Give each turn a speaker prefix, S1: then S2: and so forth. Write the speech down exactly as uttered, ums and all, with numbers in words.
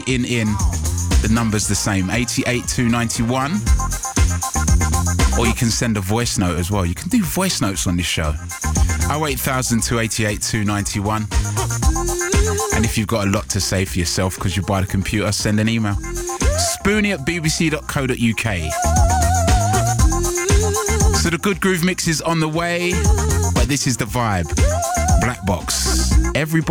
S1: in in, the number's the same, eight eight two nine one. Or you can send a voice note as well. You can do voice notes on this show. oh eight thousand two eight eight two nine one. And if you've got a lot to say for yourself because you're by the computer, send an email. Spoonie at b b c dot co dot u k. So the Good Groove mix is on the way, but this is the vibe. Black Box. Everybody